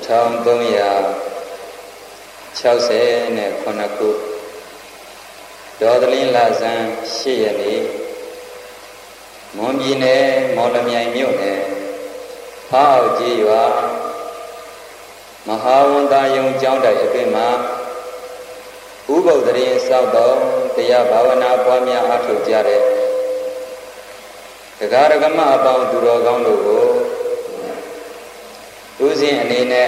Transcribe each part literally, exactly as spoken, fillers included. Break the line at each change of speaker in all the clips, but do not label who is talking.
ထောင်သုံးရာခြောက်ဆယ်နဲ့ခုနှစ်ခုဒေါ်သလင်းလဆန်းရှစ်ရက်နေ့မွန်ပြည်နယ်မော်လမြိုင်မြို့နယ်ဖားအောက်ကြီးရွာမဟာဝန်သာယုံကျောင်းတိုက်အတွင်းမှာဥပုသ်တရင်စောက်တော်တရားဘာဝနာပွားများအားထုတ်ကြတဲ့တရားရကမအပေါင်းသူတော်ကောင်းတို့ကိုသူစဉ်အနေနဲ့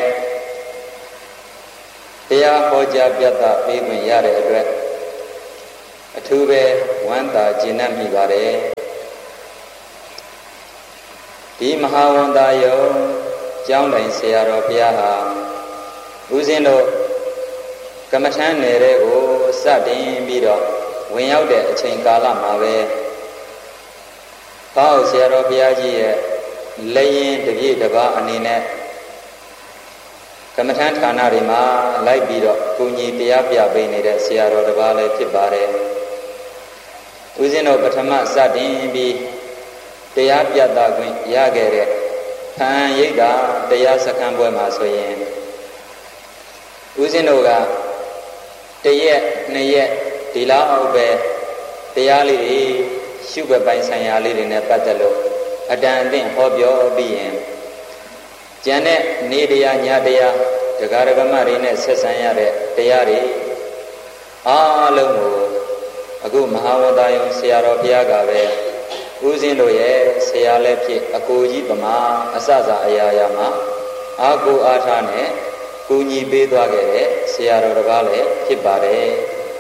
တရားဟောကြားပြသပေးခွင့်ရတဲ့အတွက်အထူးပဲဝမ်းသာကျေနပ်မိပါတယ်ဒီမဟာဝန်သာယုံကျောင်းတိုင်ဆရာတော်ဘုရားဟာဦးဇင်းတို့ကမ္မထမ်းနယ်တဲ့ကိုစတင်ပြီးတော့ဝင်ရောက်တဲ့အချိန်ကာလမှာပဲဘောက်ဆရာတော်ဘုရားကြီးရဲ့လက်ရင်တပြည့်တစ်ပါးအနေနဲ့ကမ္မထမ်းဌာနတွေမှာလိုက်ပြီးတော့ကိုကြီးတရားပြပေးနေတဲ့ဆရာတော်တစ်ပါးလည်းဖြစ်ပါတယ်ဦးဇင်းတို့ပထမစတင်ပြီးတရားပြသခွင့်ရခဲ့တဲ့ဖန်ရိပ်သာတရားစခန်းပွဲမှာဆိုရင်ဦးဇင်းတို့ကတရက်နှစ်ရက်ဒီလောက်အောက်ပဲတရားလေးတွေရှုပ်ပိုင်းဆိုင်ရာလေးတွေနဲ့ပတ်သက်လို့အတန်အသင့်ဟောပြောပြီးရင်ကျန်တဲ့နေတရားညတရားတရားဓမ္မတွေနဲ့ဆက်ဆံရတဲ့တရားတွေအားလုံးကိုအခုမဟာဝတ္တယုံဆရာတော်ဘုရားကပဲဦးဇင်းတို့ရဲ့ဆရာလည်းဖြစ်အကိုကြီးပမာအစစအရာရာမှာအာကိုအားထားနဲ့ကိုညီပေးသွားခဲ့တဲ့ဆရာတော်တစ်ပါးလည်းဖြစ်ပါတယ်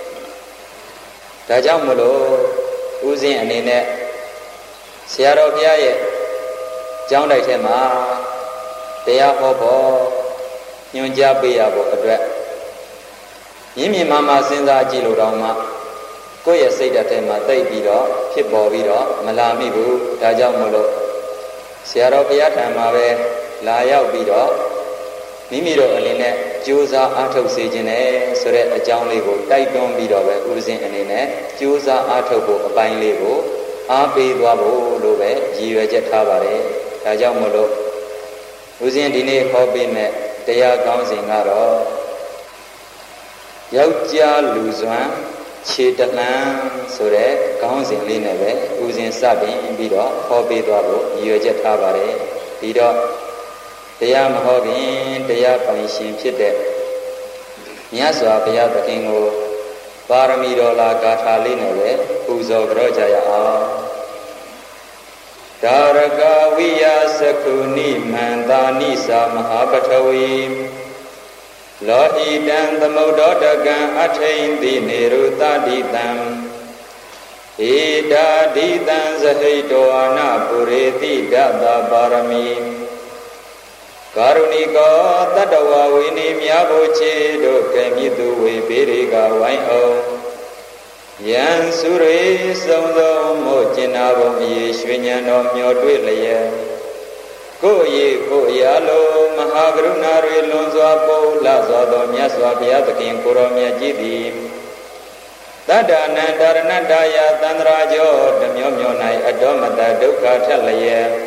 ဒါကြောင့်မလို့ဦးဇင်းအနေနဲ့ဆရာတော်ဘုရားရဲ့ကျောင်းတိုက်ထဲမှာတရားဟောဖို့ညွှန်ကြားပေးရဖို့အတွက်မြင့်မြင့်မားမားစဉ်းစားကြည့်လို့တော့မှကိုယ့်ရဲ့စိတ်ဓာတ်ထဲမှာတိတ်ပြီးတော့ဖြစ်ပေါ်ပြီးတော့မလာမိဘူးဒါကြောင့်မလို့ဆရာတော်ဘုရားထံမှာပဲလာရောက်ပြီးတော့မိမိတို့အနေနဲ့ကြိုးစားအားထုတ်စေခြင်းနဲ့ဆိုတဲ့အကြောင်းလေးကိုတိုက်တွန်းပြီးတော့ပဲဦးဇင်းအနေနဲ့ကြိုးစားအားထုတ်ဖို့အပိုင်းလေးကိုအားပေးသွားဖို့လို့ပဲရည်ရွယ်ချက်ထားပါတယ်ဒါကြောင့်မလို့ဦးဇင်းဒီနေ့ဟောပေးမဲ့တရားကောင်းစဉ်ကတော့ယောက်ျားလူစွမ်းခြေတလန်းဆိုတဲ့ကောင်းစဉ်လေးနဲ့ပဲဦးဇင်းစတင်ပြီးတော့ဟောပေးသွားဖို့ရည်ရွယ်ချက်ထားပါတယ်ဒီတော့တရားမဟောခင်တရားပိုင်ရှင်ဖြစ်တဲ့မြတ်စွာဘုရားသခင်ကိုပါရမီတော်လာဂါထာလေးနဲ့ပဲပူဇော်ကြောကြရအောင်ဒါရကဝိယသကုဏိမန္တာနိသာမဟာပထဝီလောဟိတံသမုဒ္ဒောတကံအထိန်တိနေရုတတိတံဧတာဒိတံဇဟိတောအနပုရိတိဒတပါရမီကာရုဏိကောတတ္တဝဝိနိမြာဘုချေတို့ကဲမြစ်သူဝေဘေရိကဝိုင်းအောင်ယံစုရိစုံစုံမို့ကျင်နာဘုံအေရွှေဉဏ်တော်မျောတွေ့လျက်ကိုယ်ရေကိုယ်ရာလုံးမဟာကရုဏာတွေလွန်စွာပို့လာစွာသောမြတ်စွာဘုရားသခင်ကိုရောမြတ်ကြီးသည်တတ္တနံတရဏတ္တယသန္တရာကျော်ဓမျောမျော၌အတောမတဒုက္ခထက်လျက်